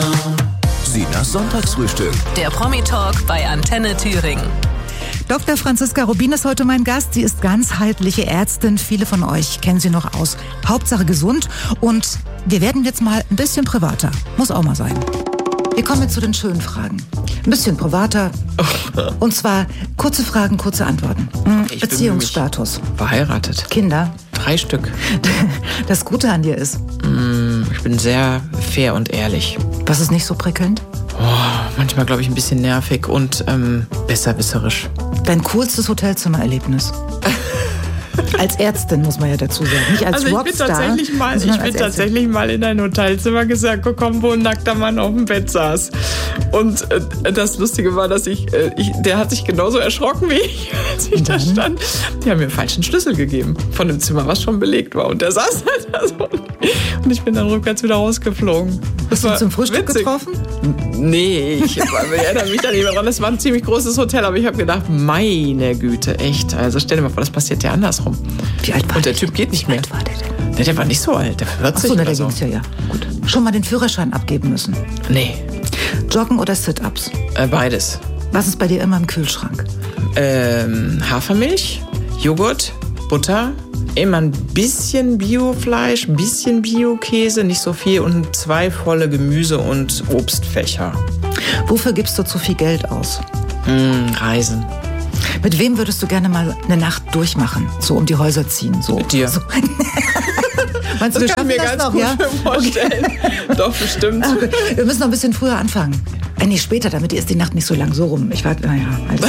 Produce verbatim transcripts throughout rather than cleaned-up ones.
Sinas Sonntagsfrühstück. Der Promi-Talk bei Antenne Thüringen. Doktor Franziska Rubin ist heute mein Gast. Sie ist ganzheitliche Ärztin. Viele von euch kennen sie noch aus Hauptsache gesund. Und wir werden jetzt mal ein bisschen privater. Muss auch mal sein. Wir kommen jetzt zu den schönen Fragen. Ein bisschen privater. Und zwar kurze Fragen, kurze Antworten. Ich Beziehungsstatus. bin verheiratet. Kinder. Drei Stück. Das Gute an dir ist? Ich bin sehr fair und ehrlich. Was ist nicht so prickelnd? Oh, manchmal, glaube ich, ein bisschen nervig und ähm, besserwisserisch. Dein coolstes Hotelzimmererlebnis? Als Ärztin, muss man ja dazu sagen. Nicht als also ich Rockstar. bin tatsächlich mal, ich bin tatsächlich mal in ein Hotelzimmer gesagt gekommen, wo ein nackter Mann auf dem Bett saß. Und äh, das Lustige war, dass ich, äh, ich, der hat sich genauso erschrocken wie ich, als ich da stand. Die haben mir einen falschen Schlüssel gegeben von dem Zimmer, was schon belegt war. Und der saß halt da so. Und ich bin dann rückwärts wieder rausgeflogen. Hast du ihn zum Frühstück witzig. getroffen? Nee, ich, ich erinnere mich da nicht mehr dran. Das war ein ziemlich großes Hotel, aber ich habe gedacht, meine Güte, echt. Also stell dir mal vor, das passiert ja andersrum. Wie alt war Und der der Typ geht nicht Wie mehr. alt war der denn? Der, der war nicht so alt, der vierzig Ach so, na, oder da so. ging's ja, ja. Gut. Schon mal den Führerschein abgeben müssen? Nee, Joggen oder Sit-Ups? äh, beides. Was ist bei dir immer im Kühlschrank? Ähm, Hafermilch, Joghurt, Butter, immer ein bisschen Biofleisch, ein bisschen Biokäse, nicht so viel und zwei volle Gemüse- und Obstfächer. Wofür gibst du zu viel Geld aus? Mm, Reisen. Mit wem würdest du gerne mal eine Nacht durchmachen? So um die Häuser ziehen? So. Mit dir. So. Meinst du, Das wir kann ich mir schaffen ganz das noch, gut ja? vorstellen. Doch, bestimmt. Okay. Wir müssen noch ein bisschen früher anfangen. Äh, nee, später, damit ist die Nacht nicht so lang so rum. Ich warte, naja. Also.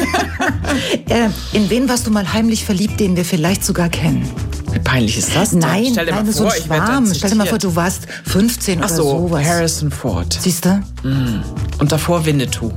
äh, in wen warst du mal heimlich verliebt, den wir vielleicht sogar kennen? Wie peinlich ist das denn? Nein, Stell dir nein, mal so vor, ein ich werde dann Schwarm. Stell dir mal vor, zitiert. du warst fünfzehn Ach oder so, sowas. Harrison Ford. Siehst du? Mm. Und davor Winnetou.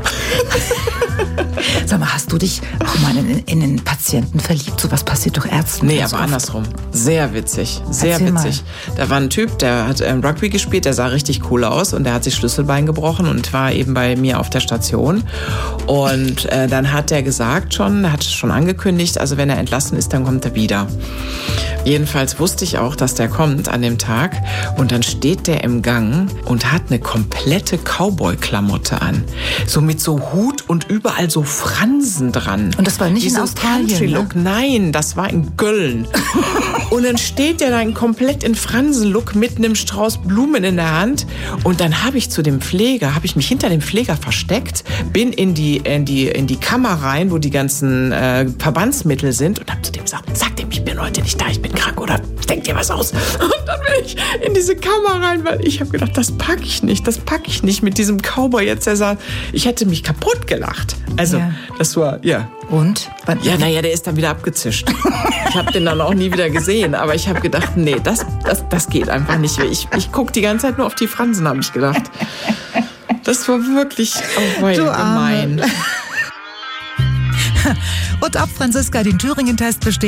Sag mal, hast du dich auch mal in, in einen Patienten verliebt? So was passiert doch Ärzten. Nee, ganz aber oft. andersrum. Sehr witzig. Sehr Erzähl witzig. Da war ein Typ, der hat ähm, Rugby gespielt, der sah richtig cool aus und der hat sich Schlüsselbein gebrochen und war eben bei mir auf der Station. Und äh, dann hat er gesagt schon, er hat schon angekündigt, also wenn er entlassen ist, dann kommt er wieder. Jedenfalls wusste ich auch, dass der kommt an dem Tag und dann steht der im Gang und hat eine komplette Cowboy-Klamotte an. So mit so Hut und überall so Fransen dran. Und das war nicht Wie in so Australien, Country-Look. ne? Nein, das war in Köln. Und dann steht der da komplett in Fransenlook mit einem Strauß Blumen in der Hand. Und dann habe ich zu dem Pfleger, habe ich mich hinter dem Pfleger versteckt, bin in die, in die, in die Kammer rein, wo die ganzen äh, Verbandsmittel sind und habe zu dem gesagt, sag dem, ich bin heute nicht da, ich bin krank oder denk dir was aus. Und dann bin ich in diese Kammer rein, weil ich habe gedacht, das packe ich nicht, das packe ich nicht mit diesem Cowboy jetzt. Der sah, ich hätte mich kaputt gelacht. Also Ja. das war, ja. Und? Wann- Ja, naja, der ist dann wieder abgezischt. Ich habe den dann auch nie wieder gesehen. Aber ich habe gedacht, nee, das, das, das geht einfach nicht. Ich, ich gucke die ganze Zeit nur auf die Fransen, habe ich gedacht. Das war wirklich oh, wei, Du Arme. gemein. Und ob Franziska den Thüringen-Test besteht,